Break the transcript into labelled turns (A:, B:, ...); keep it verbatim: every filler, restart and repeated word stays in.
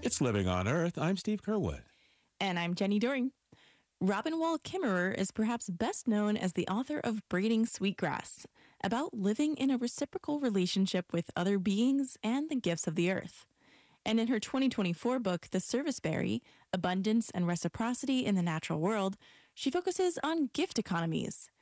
A: It's Living on Earth. I'm Steve Curwood.
B: And I'm Jenny Doring. Robin Wall Kimmerer is perhaps best known as the author of Braiding Sweetgrass, about living in a reciprocal relationship with other beings and the gifts of the earth. And in her twenty twenty-four book, The Serviceberry, Abundance and Reciprocity in the Natural World, she focuses on gift economies,